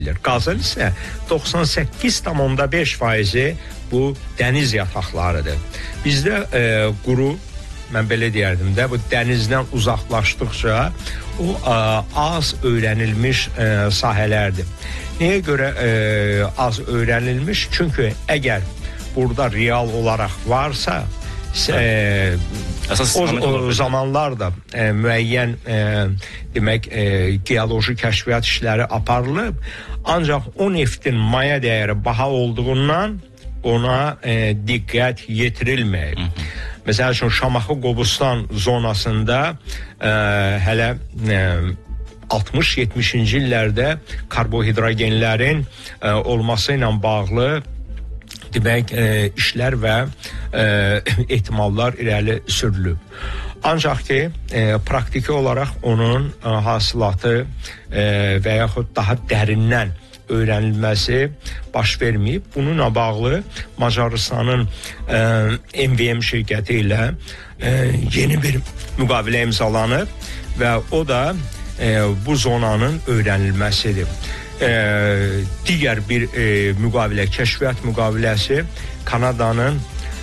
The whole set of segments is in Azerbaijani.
Qazın isə 98,5% bu dəniz yataqlarıdır. Bizdə quru, mən belə deyərdim də, bu dənizdən uzaqlaşdıqca o az öyrənilmiş sahələrdir. Nəyə görə az öyrənilmiş? Çünki əgər burada real olaraq varsa, o zamanlar da müəyyən demək geoloji kəşfiyyat işləri aparılıb, ancaq o neftin maya dəyəri baha olduğundan ona diqqət yetirilməyib. Məsəl üçün Şamaxı Qobustan zonasında hələ 60-70-ci illərdə karbohidrogenlərin olması ilə bağlı demək işlər və ehtimallar irəli sürülüb. Ancaq ki, praktiki olaraq onun hasilatı və yaxud daha dərindən öyrənilməsi baş verməyib. Bununla bağlı Macarıstanın MVM şirkəti ilə yeni bir müqavilə imzalanıb və o da bu zonanın öyrənilməsidir. Digər bir müqavilə, kəşfiyyat müqaviləsi Kanadanın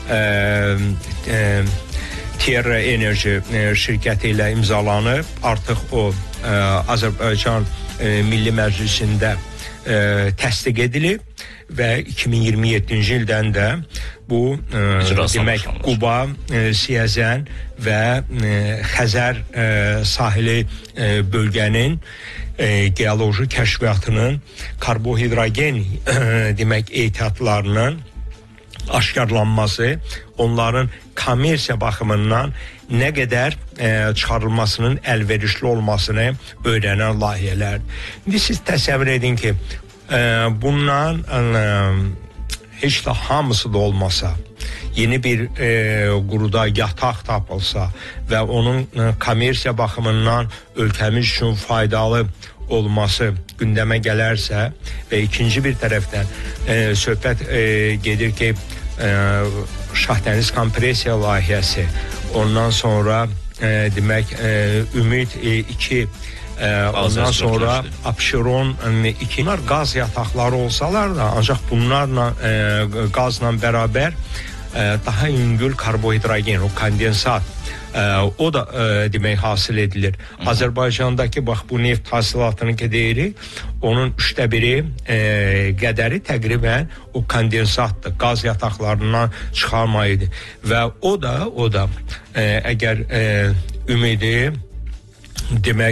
Terra Enerji şirkəti ilə imzalanıb. Artıq o Azərbaycan Milli Məclisində təsdiq edilib və 2027-ci ildən də bu demək Quba, Siyəzən və Xəzər sahili bölgənin geoloji kəşfiyyatının karbohidrogen demək ehtiyatlarının aşkarlanması, onların kommersiya baxımından nə qədər çıxarılmasının əlverişli olmasını öyrənən layihələr. İndi siz təsəvvür edin ki, bundan heç də hamısı da olmasa, yeni bir quruda yataq tapılsa və onun kommersiya baxımından ölkəmiz üçün faydalı olması gündəmə gələrsə və ikinci bir tərəfdən söhbət gedir ki, Şahdəniz kompresiya layihəsi, ondan sonra demək Ümid 2, ondan sonra Abşeron 2, bunlar qaz yataqları olsalar da, ancaq bunlarla qazla bərabər daha yüngül karbohidrogen, o kondensat, o da demək hasil edilir. Azərbaycandakı bax bu neft hasilatını ki deyirik, onun 1/3 qədəri təqribən o kondensatdır, qaz yataqlarından çıxarmaydı və o da əgər Ümidi demək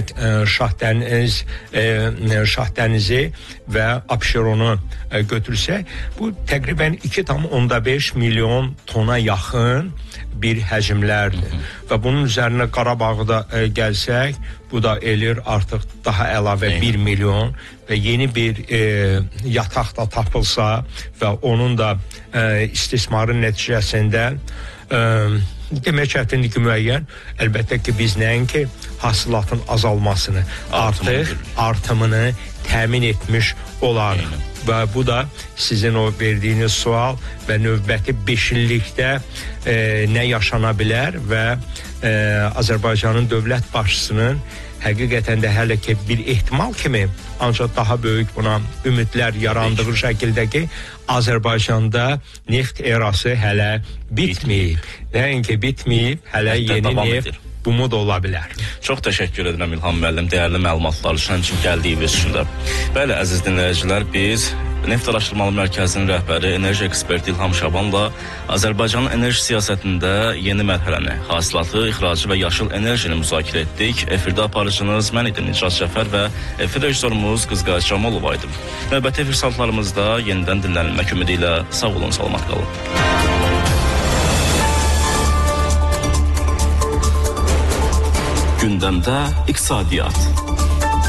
Şahdənizi və Abşeronu götürsək, bu təqribən 2,5 milyon tona yaxın bir həcmlərdir. Və bunun üzərinə Qarabağda gəlsək, bu da elir artıq daha əlavə 1 milyon və yeni bir yataq da tapılsa və onun da istismarın nəticəsində demək çətindir ki, müəyyən, əlbəttə ki, biz nəinki hasilatın azalmasını, artıq artımını təmin etmiş olarıq. Və bu da sizin o verdiyiniz sual və növbəti 5 illikdə nə yaşana bilər və Azərbaycanın dövlət başçısının həqiqətən də hələ ki bir ehtimal kimi, ancaq daha böyük buna ümidlər yarandığı şəkildə ki, Azərbaycanda neft erası hələ bitməyib. Nəinki bitməyib, hələ yeni neft bumu da ola bilər. Çox təşəkkür edirəm İlham müəllim, dəyərli məlumatlar üçün gəldiyiniz üçün də. Bəli, əziz dinləyicilər, biz Neft Araşdırmalı Mərkəzinin rəhbəri, enerji eksperti İlham Şabanla Azərbaycanın enerji siyasətində yeni mərhələni, hasilatı, ixracı və yaşıl enerjini müzakirə etdik. Efirdə aparıcınız mən idim, Nicat Cəfər və efir rejissorumuz Qızqayız Camolova idi. Növbəti efir saatlarımızda yenidən dinlənilmək ümidi ilə sağ olun, salamat qalın. Gündəmdə iqtisadiyyat.